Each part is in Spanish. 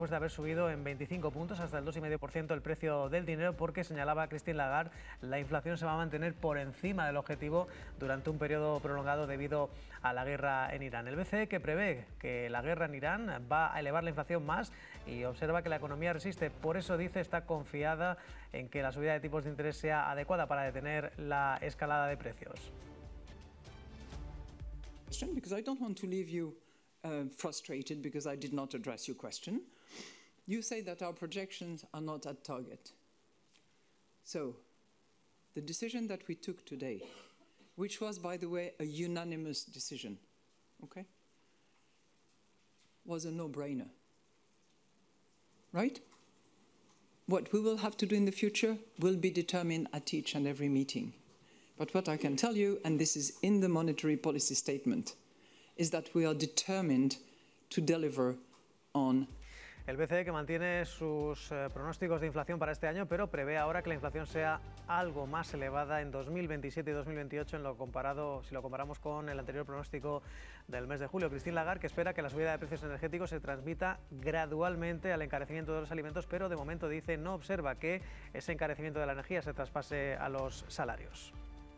Después de haber subido en 25 puntos hasta el 2,5% el precio del dinero, porque señalaba Christine Lagarde, la inflación se va a mantener por encima del objetivo durante un periodo prolongado debido a la guerra en Irán. El BCE, que prevé que la guerra en Irán va a elevar la inflación más y observa que la economía resiste, por eso dice está confiada en que la subida de tipos de interés sea adecuada para detener la escalada de precios. Because I don't want to leave you frustrated because I did not address your question. You say that our projections are not at target. So, the decision that we took today, which was, by the way, a unanimous decision, okay, was a no-brainer, right? What we will have to do in the future will be determined at each and every meeting. But what I can tell you, and this is in the monetary policy statement, is that we are determined to deliver on. El BCE, que mantiene sus pronósticos de inflación para este año, pero prevé ahora que la inflación sea algo más elevada en 2027 y 2028 si lo comparamos con el anterior pronóstico del mes de julio. Christine Lagarde, que espera que la subida de precios energéticos se transmita gradualmente al encarecimiento de los alimentos, pero de momento dice no observa que ese encarecimiento de la energía se traspase a los salarios.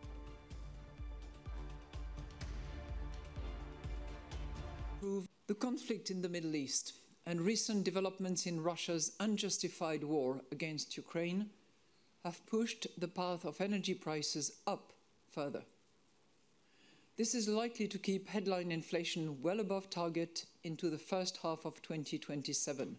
The conflict in the Middle East and recent developments in Russia's unjustified war against Ukraine have pushed the path of energy prices up further. This is likely to keep headline inflation well above target into the first half of 2027.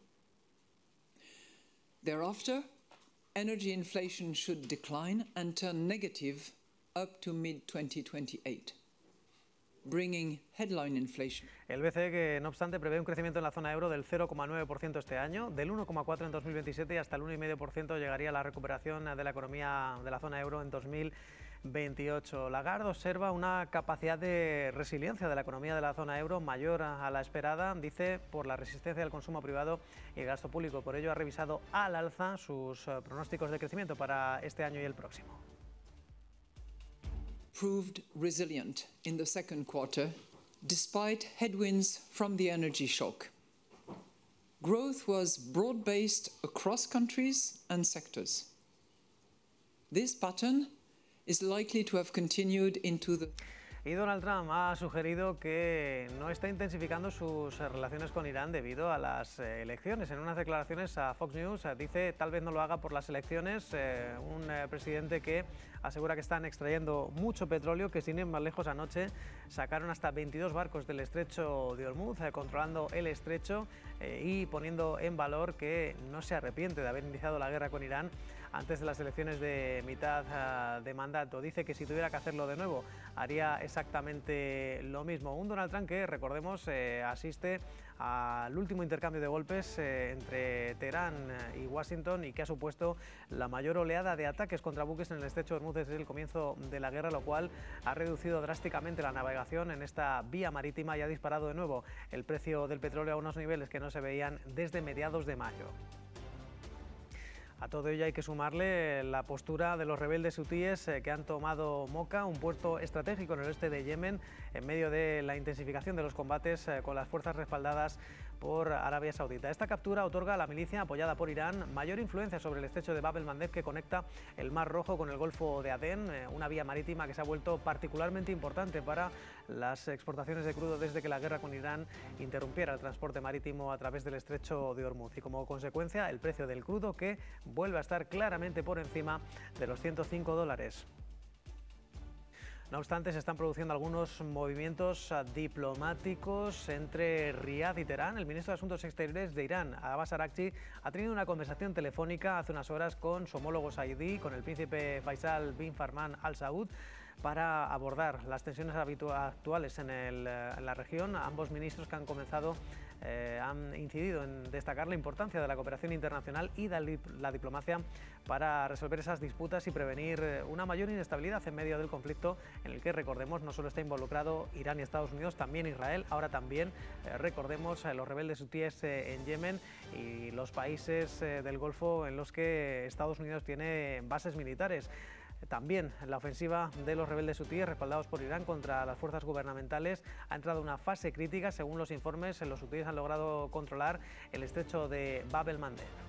Thereafter, energy inflation should decline and turn negative up to mid-2028. Bringing headline inflation. El BCE, que no obstante prevé un crecimiento en la zona euro del 0,9% este año, del 1,4% en 2027 y hasta el 1,5% llegaría la recuperación de la economía de la zona euro en 2028. Lagarde observa una capacidad de resiliencia de la economía de la zona euro mayor a la esperada, dice, por la resistencia del consumo privado y el gasto público. Por ello ha revisado al alza sus pronósticos de crecimiento para este año y el próximo. Proved resilient in the second quarter, despite headwinds from the energy shock. Growth was broad-based across countries and sectors. This pattern is likely to have continued into the... Y Donald Trump ha sugerido que no está intensificando sus relaciones con Irán debido a las elecciones. En unas declaraciones a Fox News dice tal vez no lo haga por las elecciones. Un presidente que asegura que están extrayendo mucho petróleo, que sin ir más lejos anoche sacaron hasta 22 barcos del estrecho de Hormuz, controlando el estrecho y poniendo en valor que no se arrepiente de haber iniciado la guerra con Irán antes de las elecciones de mitad de mandato. Dice que si tuviera que hacerlo de nuevo haría exactamente lo mismo. Un Donald Trump que, recordemos, asiste al último intercambio de golpes entre Teherán y Washington y que ha supuesto la mayor oleada de ataques contra buques en el estrecho de Hormuz desde el comienzo de la guerra, lo cual ha reducido drásticamente la navegación en esta vía marítima y ha disparado de nuevo el precio del petróleo a unos niveles que no se veían desde mediados de mayo. A todo ello hay que sumarle la postura de los rebeldes hutíes que han tomado Mocha, un puerto estratégico en el oeste de Yemen, en medio de la intensificación de los combates con las fuerzas respaldadas por Arabia Saudita. Esta captura otorga a la milicia apoyada por Irán mayor influencia sobre el estrecho de Bab el-Mandeb, que conecta el Mar Rojo con el Golfo de Adén, una vía marítima que se ha vuelto particularmente importante para las exportaciones de crudo desde que la guerra con Irán interrumpiera el transporte marítimo a través del estrecho de Hormuz. Y como consecuencia, el precio del crudo, que vuelve a estar claramente por encima de los $105. No obstante, se están produciendo algunos movimientos diplomáticos entre Riad y Teherán. El ministro de Asuntos Exteriores de Irán, Abbas Araghchi, ha tenido una conversación telefónica hace unas horas con su homólogo saudí, con el príncipe Faisal bin Farman Al Saud, para abordar las tensiones actuales en la región. Ambos ministros que han incidido en destacar la importancia de la cooperación internacional y de la diplomacia para resolver esas disputas y prevenir una mayor inestabilidad en medio del conflicto en el que, recordemos, no solo está involucrado Irán y Estados Unidos, también Israel, ahora también, recordemos, los rebeldes hutíes en Yemen y los países del Golfo en los que Estados Unidos tiene bases militares. También la ofensiva de los rebeldes hutíes, respaldados por Irán contra las fuerzas gubernamentales, ha entrado en una fase crítica. Según los informes, los hutíes han logrado controlar el estrecho de Bab el-Mandeb.